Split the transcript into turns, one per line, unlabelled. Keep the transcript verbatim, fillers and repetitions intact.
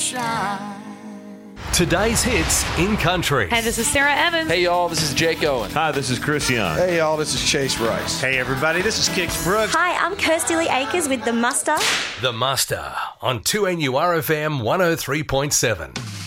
shine.
Today's hits in country.
Hey, this is Sarah Evans.
Hey, y'all, this is Jake Owen.
Hi, this is Chris Young.
Hey, y'all, this is Chase Rice.
Hey, everybody, this is Kix Brooks.
Hi, I'm Kirsty Lee Akers with The Muster.
The Muster on two N U R F M one oh three point seven.